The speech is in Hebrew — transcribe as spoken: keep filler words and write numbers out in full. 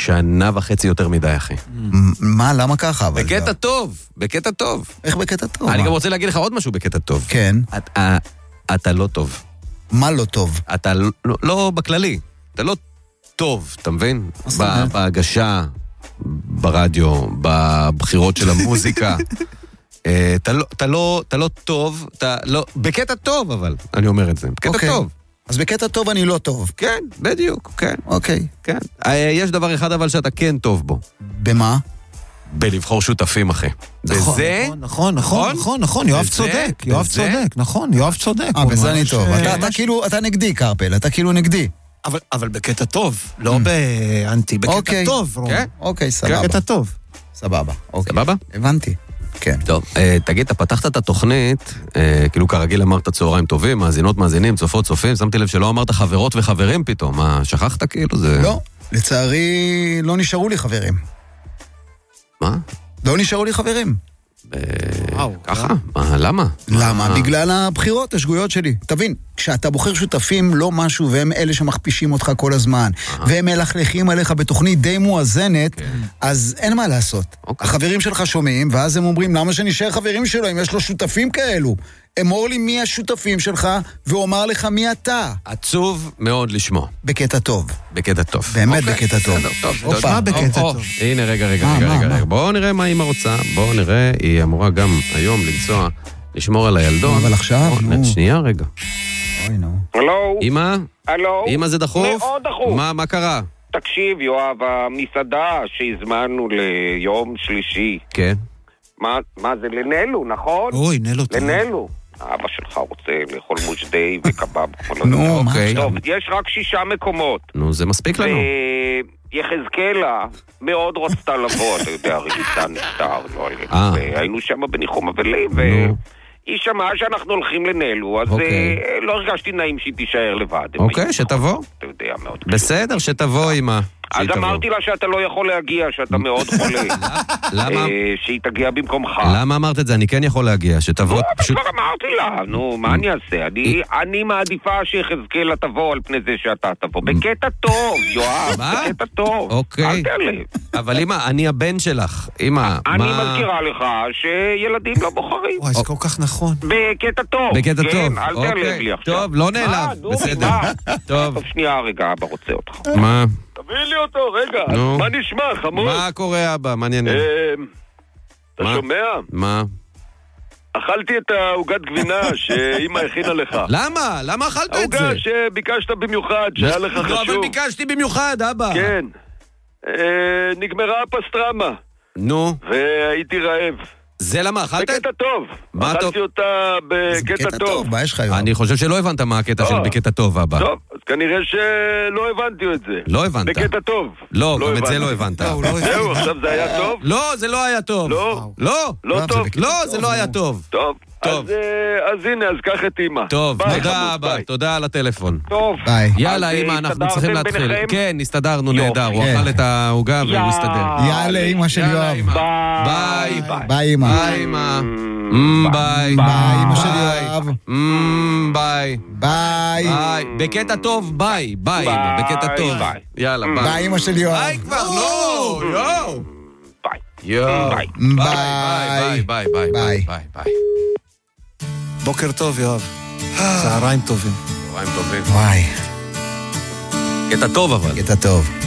שנה וחצי יותר מדי, אחי. מה, למה ככה? בקטע טוב, בקטע טוב. איך בקטע טוב? אני גם רוצה להגיד לך עוד משהו בקטע טוב. כן. אתה לא טוב. מה לא טוב? אתה לא בכללי. אתה לא טוב, אתה מבין? בהגשה, ברדיו, בבחירות של המוזיקה. אתה לא טוב, אתה לא... בקטע טוב, אבל, אני אומר את זה. בקטע טוב. אז בקטע טוב אני לא טוב. כן, בדיוק, כן. אוקיי. כן. יש דבר אחד אבל שאתה כן טוב בו. במה? בלבחור שותפים, אחי. בזה... נכון, נכון, נכון, נכון, יואב צודק, יואב צודק, נכון, יואב צודק. אה, בזה אני טוב. אתה כאילו, אתה נגדי, קרפל, אתה כאילו נגדי. אבל בקטע טוב, לא באנטי, בקטע טוב. כן? אוקיי, סבבה. בקטע טוב. סבבה. סבבה? הבנתי. כן. טוב, תגיד, אתה פתחת את התוכנית, כאילו כרגיל אמרת צהריים טובים, מאזינות, מאזינים, צופות, צופים, שמתי לב שלא אמרת חברות וחברים פתאום, מה, שכחת כאילו? זה... לא, לצערי לא נשארו לי חברים. מה? לא נשארו לי חברים. ככה? למה? למה? בגלל הבחירות, השגויות שלי. תבין, כשאתה בוחר שותפים לא משהו והם אלה שמכפישים אותך כל הזמן, והם מלכלכים עליך בתוכנית די מואזנת, אז אין מה לעשות. החברים שלך שומעים, ואז הם אומרים, למה שנשאר חברים שלו אם יש לו שותפים כאלו? אמור לי מי השותפים שלך, ואומר לך מי אתה. עצוב מאוד לשמוע. בקטע טוב. בקטע טוב. באמת בקטע טוב. מה בקטע טוב? הנה, רגע, רגע, רגע, רגע. בואו נראה מה אמא רוצה. בואו נראה, היא אמורה גם היום לנסוע, לשמור על הילדון. אבל עכשיו, נו. שנייה, רגע. אוי, נו. הלו? אמא? הלו? אמא זה דחוף? מאוד דחוף. מה, מה קרה? תקשיב, יואב, המסעדה שהזמנו ליום שלישי. כן. מה, מה זה? לנלו, נכון? אוי, נלו טוב. לנלו. אבא שלך רוצה לאכול מושדי וקבב. נו, מה? טוב, יש רק שישה מקומות. נו, זה מספיק לנו. יחזקאלה מאוד רצתה לבוא, אתה יודע, רגיסה נפטר, והיינו שם בניחום אבלים, והיא שמעה שאנחנו הולכים לנלו, אז לא הרגשתי נעים שהיא תישאר לבד. אוקיי, שתבוא. אתה יודע, מאוד. בסדר, שתבוא אמא. אז אמרתי לה שאתה לא יכול להגיע, שאתה מאוד חולה. למה? שהיא תגיע במקומך. למה אמרת את זה? אני כן יכול להגיע, שתבוא פשוט... כבר אמרתי לה, נו, מה אני אעשה? אני מעדיפה שיחזקאלה תבוא על פני זה שאתה תבוא. בקטע טוב, יואב, בקטע טוב. אוקיי. אל תעלב. אבל אמא, אני הבן שלך. אמא, מה... אני מזכירה לך שילדים לא בוחרים. וואי, זה כל כך נכון. בקטע טוב. בקטע טוב. אל תעלב לי עכשיו. טוב, לא נעלב. בסדר. טוב. שנייה רגע, אבא רוצה אותך. מה? תביא לי אותו, רגע, מה נשמע, חמוד? מה קורה, אבא? מעניין. אתה שומע? מה? אכלתי את העוגת גבינה שאמא הכינה לך. למה? למה אכלת את זה? העוגה שביקשת במיוחד, שהיה לך חשוב. לא, אבל ביקשתי במיוחד, אבא. כן. נגמרה הפסטרמה. נו. והייתי רעב. זה למה אכלת? בקטע טוב. אכלתי אותה בקטע טוב. מה יש לך היום? אני חושב שלא הבנת מה הקטע של בקטע טוב, אבא. טוב, אז כנראה שלא הבנתי את זה. לא הבנת. בקטע טוב. לא, גם את זה לא הבנת. זהו, עכשיו זה היה טוב? לא, זה לא היה טוב. לא? לא. לא טוב? לא, זה לא היה טוב. טוב. טוב. אז הנה, אז קח את אמא. טוב, תודה אבא, תודה על הטלפון. טוב. ביי. יאללה אמא, אנחנו צריכים להתחיל. כן, נסתדרנו נהדר, הוא אכל את העוגה והוא הסתדר. יאללה אמא של יואב. ביי. ביי אמא. ביי אמא. ביי. ביי אמא של יואב. ביי. ביי. בקטע טוב, ביי. ביי אמא, בקטע טוב. יאללה, ביי. ביי אמא של יואב. ביי כבר, לא, יואו. ביי. יואו. ביי. ביי, ביי, ביי, ביי, ביי. בוקר טוב, יואב. צהריים טובים. צהריים טובים. וואי. קטע טוב אבל. קטע טוב.